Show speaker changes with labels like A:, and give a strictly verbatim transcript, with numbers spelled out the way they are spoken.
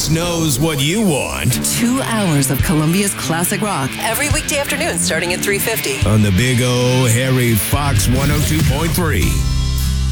A: Fox knows what you want.
B: Two hours of Columbia's classic rock every weekday afternoon starting at three fifty.
A: On the Big O Harry Fox one oh two point three.